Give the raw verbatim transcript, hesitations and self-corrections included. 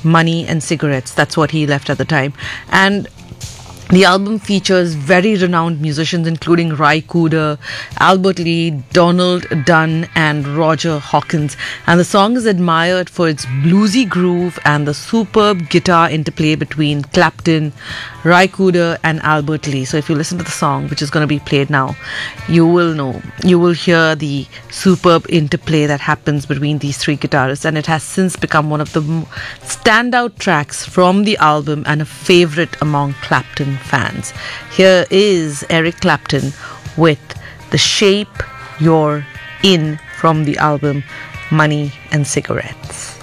Money and Cigarettes. That's what he left at the time. And the album features very renowned musicians including Ry Cooder, Albert Lee, Donald Dunn and Roger Hawkins. And the song is admired for its bluesy groove and the superb guitar interplay between Clapton, Ry Cooder and Albert Lee. So if you listen to the song, which is going to be played now, you will know, you will hear the superb interplay that happens between these three guitarists, and it has since become one of the standout tracks from the album and a favorite among Clapton fans. Here is Eric Clapton with The Shape You're In from the album Money and Cigarettes.